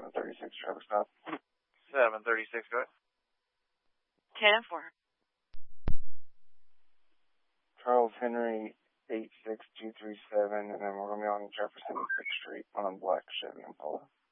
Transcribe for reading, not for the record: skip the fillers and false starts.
736 traffic stop. 736, go ahead. 10-4. Charles Henry 86237, and then we're going to be on Jefferson 6th Street on a black Chevy Impala.